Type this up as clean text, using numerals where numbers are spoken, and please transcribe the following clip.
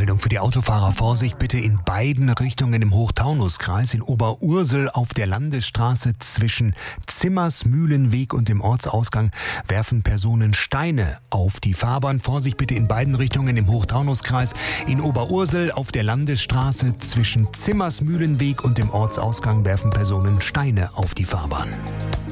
Verkehrsmeldung für die Autofahrer. Vorsicht bitte in beiden Richtungen im Hochtaunuskreis. In Oberursel auf der Landesstraße zwischen Zimmersmühlenweg und dem Ortsausgang werfen Personen Steine auf die Fahrbahn. Vorsicht bitte in beiden Richtungen im Hochtaunuskreis. In Oberursel auf der Landesstraße zwischen Zimmersmühlenweg und dem Ortsausgang werfen Personen Steine auf die Fahrbahn.